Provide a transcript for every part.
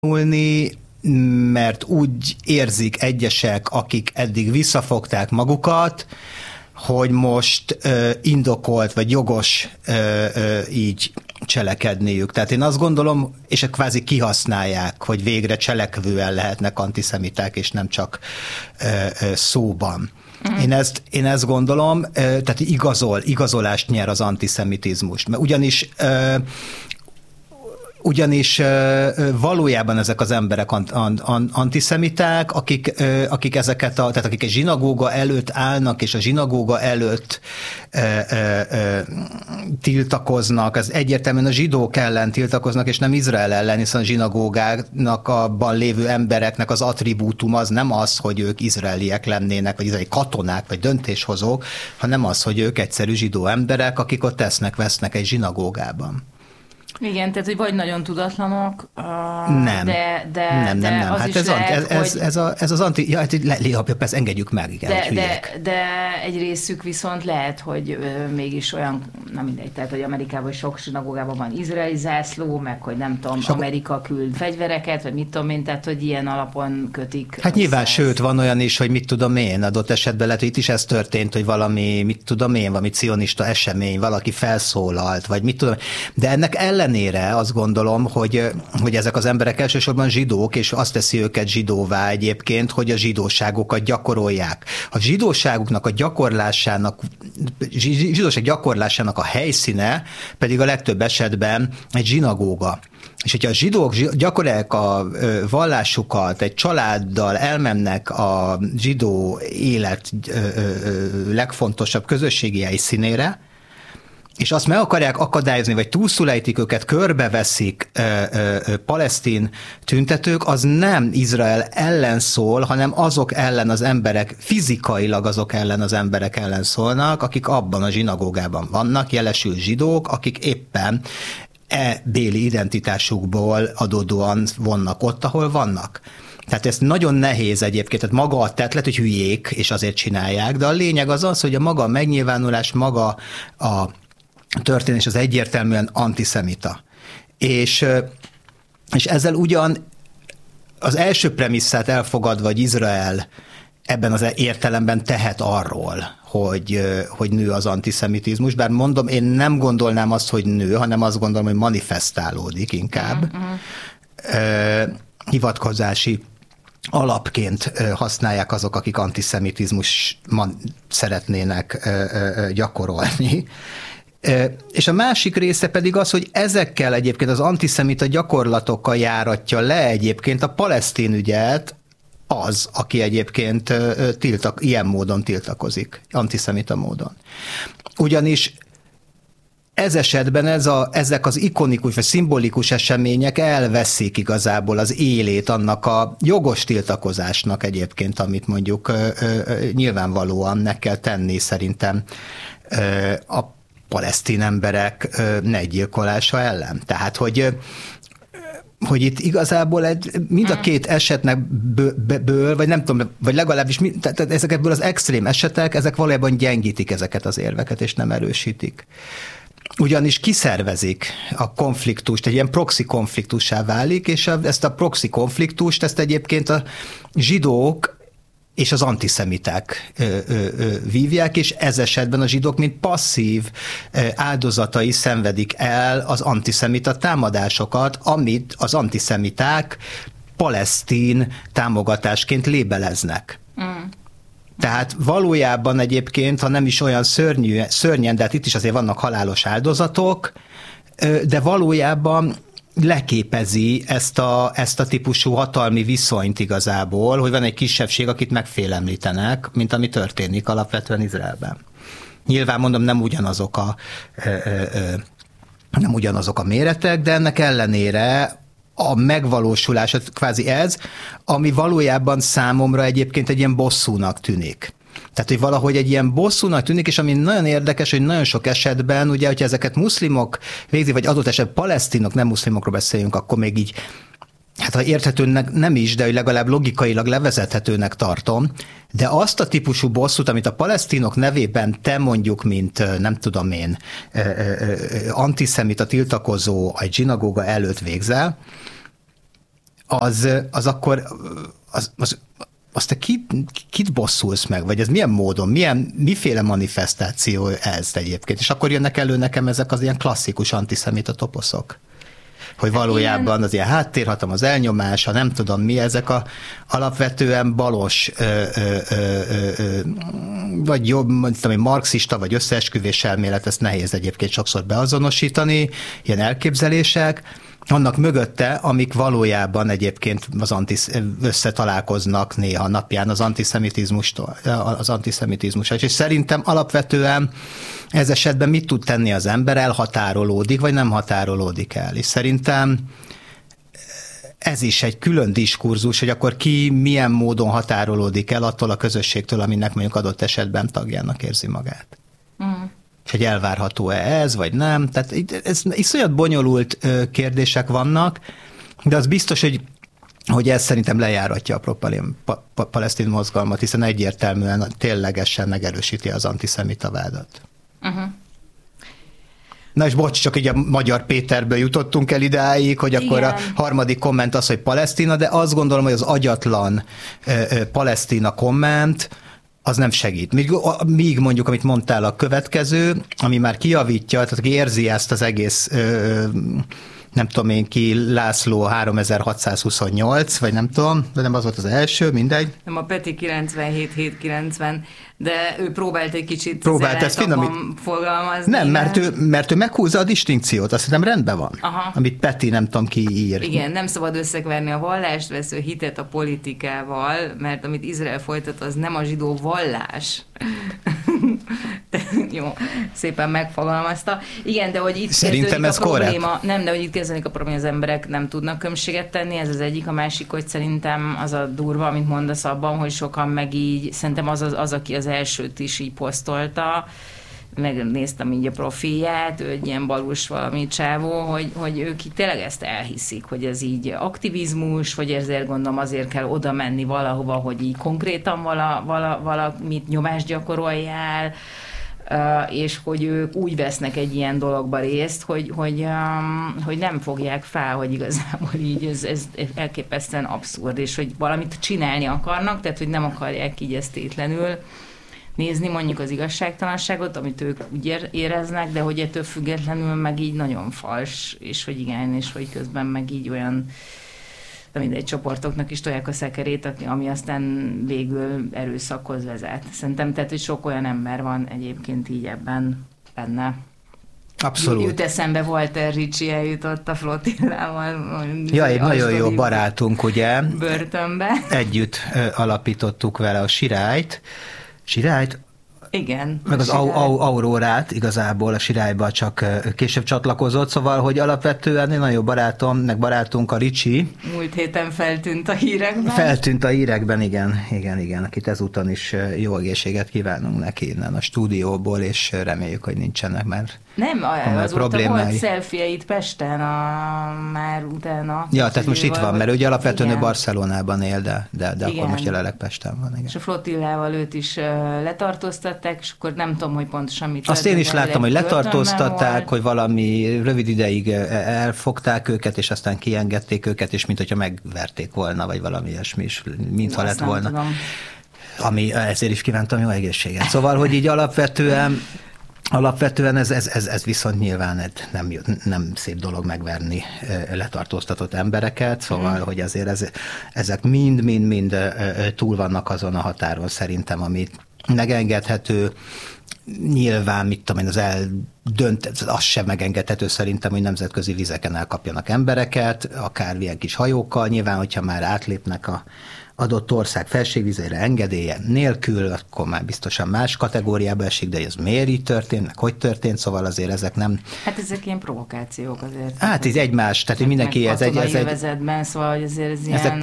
tanulni, mert úgy érzik egyesek, akik eddig visszafogták magukat, hogy most indokolt vagy jogos így cselekedniük. Tehát én azt gondolom, és kvázi kihasználják, hogy végre cselekvően lehetnek antiszemiták, és nem csak szóban. Én ezt gondolom, tehát igazolást nyer az antiszemitizmus. Mert ugyanis valójában ezek az emberek antiszemiták, akik ezeket tehát akik egy zsinagóga előtt állnak, és a zsinagóga előtt tiltakoznak, az egyértelműen a zsidók ellen tiltakoznak, és nem Izrael ellen, hiszen a zsinagógának abban lévő embereknek az attribútum az nem az, hogy ők izraeliek lennének, vagy izraeli katonák, vagy döntéshozók, hanem az, hogy ők egyszerű zsidó emberek, akik ott vesznek egy zsinagógában. Igen, tehát, hogy vagy nagyon tudatlanok, nem. de az hát is ez az anti... Ja, ezt engedjük meg, igen, de egy részük viszont lehet, hogy mégis olyan, nem mindegy, tehát, hogy Amerikában sok zsinagógában van izraeli zászló, meg hogy nem tudom, Amerika küld fegyvereket, vagy mit tudom én, tehát, hogy ilyen alapon kötik. Hát nyilván, sőt, van olyan is, hogy mit tudom én, adott esetben lehet, hogy itt is ez történt, hogy valami, mit tudom én, valami cionista esemény, valaki felszólalt, vagy mit tudom, de ennek ellenére azt gondolom, hogy ezek az emberek elsősorban zsidók, és azt teszi őket zsidóvá egyébként, hogy a zsidóságokat gyakorolják. A zsidóságuknak a zsidóság gyakorlásának a helyszíne pedig a legtöbb esetben egy zsinagóga. És hogyha a zsidók gyakorolják a vallásukat, egy családdal elmennek a zsidó élet legfontosabb közösségi helyszínére, és azt meg akarják akadályozni, vagy túlszulejtik őket, körbeveszik palesztin tüntetők, az nem Izrael ellen szól, hanem azok ellen az emberek, fizikailag azok ellen az emberek ellen szólnak, akik abban a zsinagógában vannak, jelesül zsidók, akik éppen béli identitásukból adódóan vannak ott, ahol vannak. Tehát ez nagyon nehéz egyébként, tehát maga a tett, lehet, hogy hülyék, és azért csinálják, de a lényeg az, hogy a maga a megnyilvánulás, maga a történés az egyértelműen antiszemita. És ezzel ugyan az első premisszát elfogadva, hogy Izrael ebben az értelemben tehet arról, hogy nő az antiszemitizmus, bár mondom, én nem gondolnám azt, hogy nő, hanem azt gondolom, hogy manifestálódik inkább. Hivatkozási alapként használják azok, akik antiszemitizmus szeretnének gyakorolni. És a másik része pedig az, hogy ezekkel egyébként az antiszemita gyakorlatokkal járatja le egyébként a palesztin ügyet az, aki egyébként ilyen módon tiltakozik, antiszemita módon. Ugyanis ez esetben ezek az ikonikus vagy szimbolikus események elveszik igazából az élét annak a jogos tiltakozásnak egyébként, amit mondjuk nyilvánvalóan meg kell tenni szerintem a palesztin emberek negyilkolása ellen. Tehát, hogy itt igazából mind a két esetnek vagy nem tudom, vagy legalábbis tehát ezekből az extrém esetek, ezek valójában gyengítik ezeket az érveket, és nem erősítik. Ugyanis kiszervezik a konfliktust, egy ilyen proxy konfliktussá válik, és ezt a proxy konfliktust, ezt egyébként a zsidók és az antiszemiták vívják, és ez esetben a zsidók, mint passzív áldozatai szenvedik el az antiszemita támadásokat, amit az antiszemiták palesztin támogatásként lébeleznek. Tehát valójában egyébként, ha nem is olyan szörnyen, de hát itt is azért vannak halálos áldozatok, de valójában leképezi ezt a típusú hatalmi viszonyt igazából, hogy van egy kisebbség, akit megfélemlítenek, mint ami történik alapvetően Izraelben. Nyilván mondom, nem ugyanazok a méretek, de ennek ellenére a megvalósulása kvázi ez, ami valójában számomra egyébként egy ilyen bosszúnak tűnik. Tehát, hogy valahogy egy ilyen bosszúnak tűnik, és ami nagyon érdekes, hogy nagyon sok esetben, ugye, hogyha ezeket muszlimok végzi, vagy adott esetben palesztinok, nem muszlimokról beszéljünk, akkor még így, hát ha érthetőnek nem is, de hogy legalább logikailag levezethetőnek tartom, de azt a típusú bosszút, amit a palesztinok nevében te mondjuk, mint nem tudom én, antiszemita tiltakozó egy zsinagóga előtt végzel, az akkor azt te kit bosszulsz meg, vagy ez milyen módon, miféle manifestáció ez egyébként? És akkor jönnek elő nekem ezek az ilyen klasszikus antiszemita toposzok. Hogy valójában az ilyen háttérhatalom, az elnyomás, a nem tudom mi, ezek a alapvetően balos, vagy jobb, mondtam, marxista, vagy összeesküvés elmélet, ezt nehéz egyébként sokszor beazonosítani, ilyen elképzelések, annak mögötte, amik valójában egyébként összetalálkoznak néha napján az antiszemitizmussal. És szerintem alapvetően ez esetben mit tud tenni az ember? Elhatárolódik, vagy nem határolódik el. És szerintem ez is egy külön diskurzus, hogy akkor ki milyen módon határolódik el attól a közösségtől, aminek mondjuk adott esetben tagjának érzi magát. Mm. És hogy elvárható-e ez, vagy nem. Tehát ez iszonyat bonyolult kérdések vannak, de az biztos, hogy ez szerintem lejáratja a palesztin mozgalmat, hiszen egyértelműen ténylegesen megerősíti az antiszemita vádat. Uh-huh. Na és bocs, csak így a Magyar Péterből jutottunk el idáig, hogy akkor igen. A harmadik komment az, hogy Palesztina, de azt gondolom, hogy az agyatlan Palesztina komment, az nem segít. Míg mondjuk, amit mondtál, a következő, ami már kijavítja, tehát aki érzi ezt az egész, nem tudom én ki, László 3628, vagy nem tudom, de nem az volt az első, mindegy. Nem, a Peti 97790, de ő próbált egy kicsit fogalmazni. Nem, mert ő meghúzza a distinkciót, azt hiszem rendben van. Aha. Amit Peti nem tudom ki ír. Igen, nem szabad összeverni a vallást vesző hitet a politikával, mert amit Izrael folytat, az nem a zsidó vallás. Jó, szépen megfogalmazta. Igen, de hogy itt szerintem ez a probléma, nem, de hogy itt kezdődik a probléma, az emberek nem tudnak különbséget tenni, ez az egyik, a másik, hogy szerintem az a durva, amit mondasz abban, hogy sokan meg így, szerintem az aki az elsőt is így posztolta, megnéztem így a profilját, ő egy ilyen balus valami csávó, hogy ők így tényleg ezt elhiszik, hogy ez így aktivizmus, vagy ezért gondolom azért kell oda menni valahova, hogy így konkrétan valamit nyomást gyakoroljál, és hogy ők úgy vesznek egy ilyen dologba részt, hogy nem fogják fel, hogy igazából így ez elképesztően abszurd, és hogy valamit csinálni akarnak, tehát hogy nem akarják így esztétlenül nézni mondjuk az igazságtalanságot, amit ők úgy éreznek, de hogy ettől függetlenül meg így nagyon fals, és hogy igen, és hogy közben meg így olyan, de mindegy, csoportoknak is tolják a szekerét, ami aztán végül erőszakhoz vezet. Szerintem, tehát, hogy sok olyan ember van egyébként így ebben benne. Abszolút. Jut eszembe, Walter Ricci eljutott a Flotillával. Ja, egy nagyon jó barátunk, ugye? Börtönbe. Együtt alapítottuk vele a Sirályt. Igen. Meg az Aurórát, igazából a Sirályba csak később csatlakozott, szóval, hogy alapvetően nagyon barátom, meg barátunk a Ricsi. Múlt héten feltűnt a hírekben. Feltűnt a hírekben, igen, akit ezúton is jó egészséget kívánunk neki innen a stúdióból, és reméljük, hogy nincsenek már azóta volt selfie-eit Pesten már utána. Ja, tehát most itt van, mert ugye alapvetően ő Barcelonában él, de akkor most jelenleg Pesten van. Igen. És a Flotillával őt is letartóztatták, és akkor nem tudom, hogy pontosan mit. Azt én is láttam, hogy letartóztatták, hogy valami rövid ideig elfogták őket, és aztán kiengedték őket, és mint hogyha megverték volna, vagy valami ilyesmi is, mintha lett volna. Tudom. Ami ezért is kívántam jó egészséget. Szóval, hogy így alapvetően ez viszont nyilván nem szép dolog megverni letartóztatott embereket, szóval, hogy azért ezek mind túl vannak azon a határon szerintem, amit megengedhető. Nyilván, mit tudom én, az sem megengedhető szerintem, hogy nemzetközi vizeken elkapjanak embereket, akár ilyen kis hajókkal. Nyilván, hogyha már átlépnek a adott ország felségvizére engedélye nélkül, akkor már biztosan más kategóriába esik, de ez miért így történt, meg hogy történt, szóval azért ezek nem... Hát ezek ilyen provokációk azért. Hát ez egymás, tehát mindenki... Szóval, hogy azért ez ezek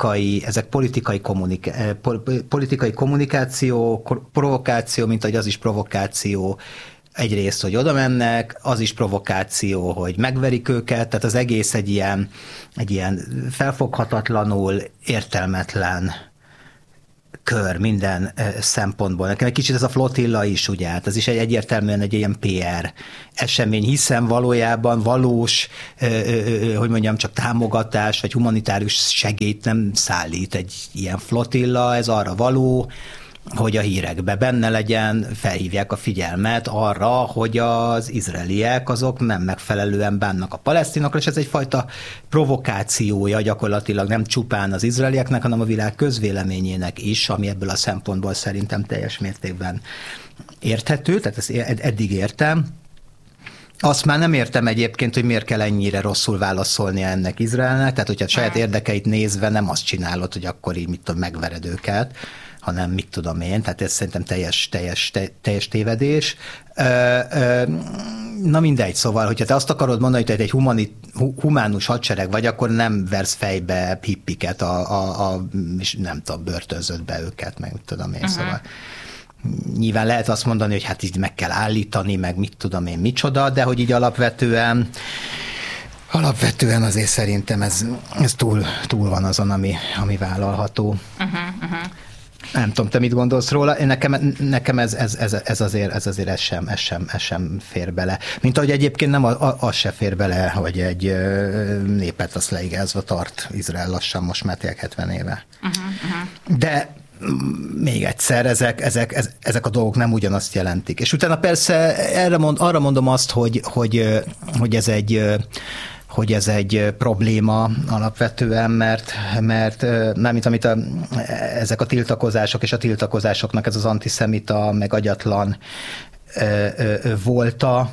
politikai kommunikáció, provokáció, mint hogy az is provokáció, egyrészt, hogy oda mennek, az is provokáció, hogy megverik őket, tehát az egész egy ilyen felfoghatatlanul értelmetlen kör minden szempontból. Nekem egy kicsit ez a flotilla is, ugye, hát ez is egyértelműen egy ilyen PR esemény, hiszen valójában valós, hogy mondjam, csak támogatás, vagy humanitárius segélyt nem szállít egy ilyen flotilla, ez arra való, hogy a hírekbe benne legyen, felhívják a figyelmet arra, hogy az izraeliek azok nem megfelelően bánnak a palesztinokra, és ez egyfajta provokációja gyakorlatilag nem csupán az izraelieknek, hanem a világ közvéleményének is, ami ebből a szempontból szerintem teljes mértékben érthető, tehát ezt eddig értem. Azt már nem értem egyébként, hogy miért kell ennyire rosszul válaszolnia ennek Izraelnek, tehát hogyha saját érdekeit nézve nem azt csinálod, hogy akkor így mit tudom, megvered őket, hanem mit tudom én, tehát ez szerintem teljes tévedés. Na mindegy, szóval, hogyha te azt akarod mondani, hogy te egy humánus hadsereg vagy, akkor nem versz fejbe hippiket, és nem tudom, börtönzöd be őket, meg mit tudom én, szóval. Nyilván lehet azt mondani, hogy hát így meg kell állítani, meg mit tudom én, micsoda, de hogy így alapvetően azért szerintem ez túl van azon, ami vállalható. Nem tudom, te mit gondolsz róla? Nekem ez azért sem fér bele. Mint ahogy egyébként nem az se fér bele, hogy egy népet azt leigázva tart Izrael lassan, most már tényleg 70 éve. De még egyszer, ezek a dolgok nem ugyanazt jelentik. És utána persze arra mondom azt, hogy ez egy probléma alapvetően, mert mármint amit ezek a tiltakozások és a tiltakozásoknak ez az antiszemita, meg agyatlan volta,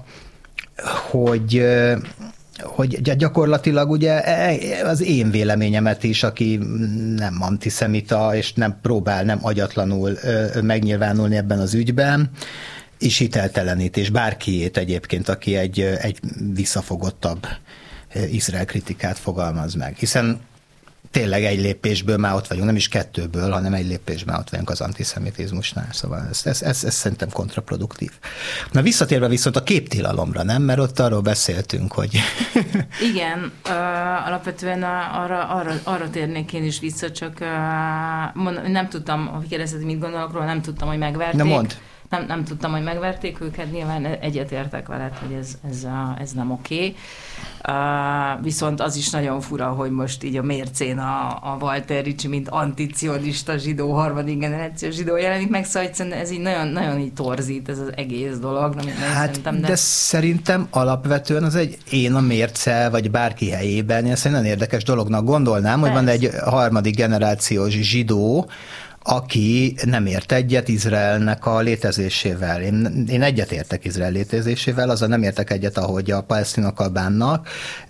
hogy gyakorlatilag ugye az én véleményemet is, aki nem antiszemita, és nem próbál nem agyatlanul megnyilvánulni ebben az ügyben, és hiteltelenít, és bárkiét egyébként, aki egy visszafogottabb Izrael kritikát fogalmaz meg. Hiszen tényleg egy lépésből már ott vagyunk, nem is kettőből, hanem egy lépésben ott vagyunk az antiszemitizmusnál. Szóval ez szerintem kontraproduktív. Na visszatérve viszont a képtilalomra, nem? Mert ott arról beszéltünk, hogy... Igen, alapvetően arra térnék én is vissza, csak nem tudtam, ha kérdezted, mit gondolok róla, nem tudtam, hogy megverték. Na mondd. Nem tudtam, hogy megverték őket, nyilván egyetértek veled, hogy ez nem oké. Viszont az is nagyon fura, hogy most így a mércén a Walter Ricci, mint anticionista zsidó, harmadik generációs zsidó jelenik meg, szóval ez így nagyon, nagyon így torzít ez az egész dolog. De szerintem alapvetően én a mérce, vagy bárki helyében, ezt egy nagyon érdekes dolognak gondolnám, hogy van egy harmadik generációs zsidó, aki nem ért egyet Izraelnek a létezésével. Én egyet értek Izrael létezésével, azzal nem értek egyet, ahogy a palesztinokkal bánnak,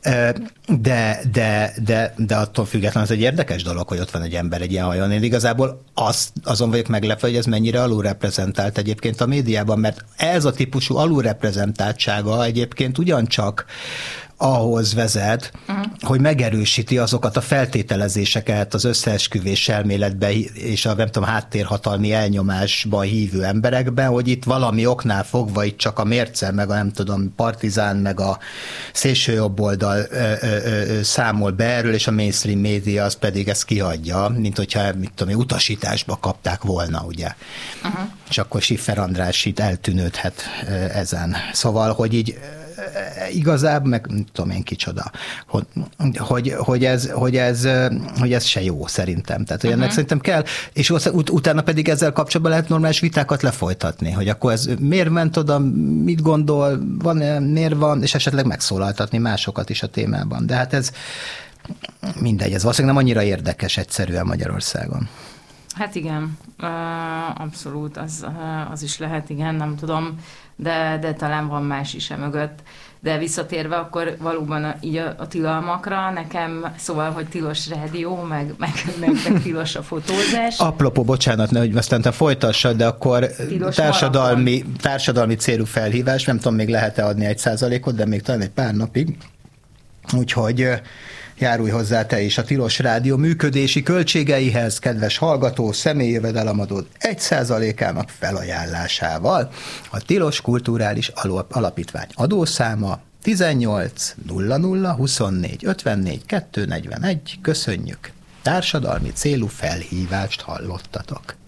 de attól függetlenül ez egy érdekes dolog, hogy ott van egy ember egy ilyen hajón. Én igazából azon vagyok meglepve, hogy ez mennyire alulreprezentált egyébként a médiában, mert ez a típusú alulreprezentáltsága egyébként ugyancsak ahhoz vezet, hogy megerősíti azokat a feltételezéseket az összeesküvés elméletbe és a nem tudom, háttérhatalmi elnyomásban hívő emberekben, hogy itt valami oknál fogva itt csak a mérce, meg a nem tudom, Partizán, meg a szélső jobb oldal számol be erről, és a mainstream média az pedig ezt kihagyja, mint hogyha mit tudom, utasításba kapták volna, ugye. És akkor Schiffer András itt eltűnődhet ezen. Szóval, hogy így igazából, meg nem tudom én kicsoda, hogy ez se jó szerintem. Tehát, hogy ennek szerintem kell, és utána pedig ezzel kapcsolatban lehet normális vitákat lefolytatni, hogy akkor ez miért ment oda, mit gondol, miért van, és esetleg megszólaltatni másokat is a témában. De hát ez mindegy, ez valószínűleg nem annyira érdekes egyszerűen Magyarországon. Hát igen, abszolút, az is lehet, igen, nem tudom, de talán van más is mögött. De visszatérve akkor valóban így a tilalmakra, nekem szóval, hogy tilos rádió, meg tilos a fotózás. Apropó, bocsánat, hogy aztán te folytassad, de akkor társadalmi célú felhívás, nem tudom, még lehet-e adni 1%-ot, de még talán egy pár napig. Úgyhogy járulj hozzá te is a Tilos Rádió működési költségeihez, kedves hallgató, személyjövedelemadód 1%-ának felajánlásával. A Tilos Kulturális Alapítvány adószáma 18 00 24 54 241. Köszönjük! Társadalmi célú felhívást hallottatok.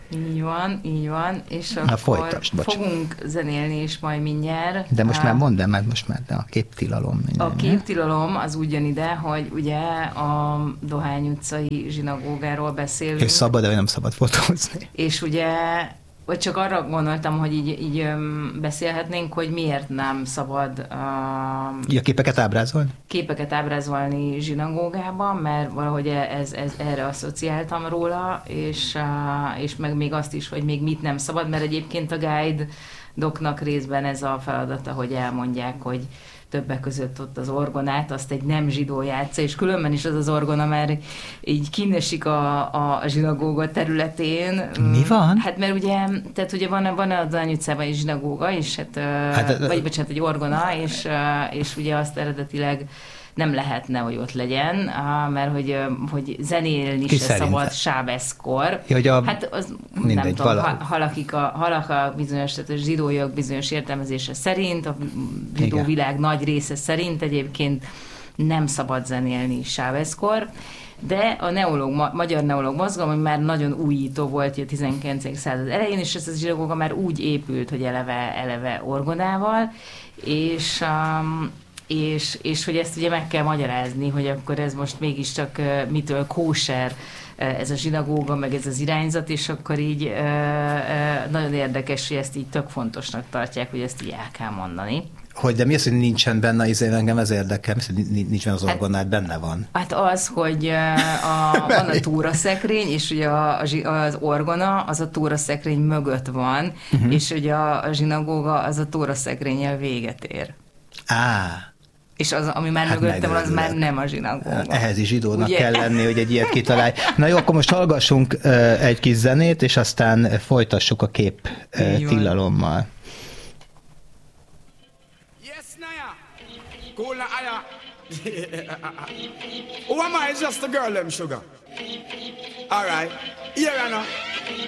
Így van, és akkor folytasd, fogunk zenélni is majd mindjárt. De most már mondd el, mert most már a képtilalom. A képtilalom az úgy jön ide, hogy ugye a Dohány utcai zsinagógáról beszélünk. És szabad, de nem szabad fotózni. És ugye, vagy csak arra gondoltam, hogy így beszélhetnénk, hogy miért nem szabad a képeket ábrázolni? Képeket ábrázolni zsinagógában, mert valahogy erre asszociáltam róla, és meg még azt is, hogy még mit nem szabad, mert egyébként a guide-doknak részben ez a feladata, hogy elmondják, hogy többek között ott az orgonát, azt egy nem zsidó játsza, és különben is az orgona már így kinesik a zsinagóga területén. Mi van? Hát mert ugye, tehát ugye van a Dohány utcában egy zsinagóga, és vagy bocsánat, egy orgona, és ugye azt eredetileg nem lehetne, hogy ott legyen, mert hogy zenélni se szabad sábeszkor. Ja, hát az mindegy, nem tudom, halak a bizonyos, tehát a zsidójog bizonyos értelmezése szerint, a zsidó világ nagy része szerint egyébként nem szabad zenélni sábeszkor, de a magyar neológ mozgalom már nagyon újító volt a 19. század elején, és ez a zsinagóga már úgy épült, hogy eleve orgonával, és hogy ezt ugye meg kell magyarázni, hogy akkor ez most mégiscsak mitől kóser ez a zsinagóga, meg ez az irányzat, és akkor így nagyon érdekes, hogy ezt így tök fontosnak tartják, hogy ezt így el kell mondani. De mi az, hogy nincsen benne, engem ez érdekel, nincs benne az orgonát, benne van. Hát az, hogy van a túraszekrény, és ugye az orgona az a túraszekrény mögött van, és ugye a zsinagóga az a túraszekrénnyel véget ér. És az, ami már mögöttem van, az már nem a zsinagóga. Ehhez is zsidónak kell lenni, hogy egy ilyet kitalálj. Na jó, akkor most hallgassunk egy kis zenét, és aztán folytassuk a kép tilalommal. Yes, Naya. Cool, Naya. Who am I? Just a girl, them sugar. All right. Here, Anna.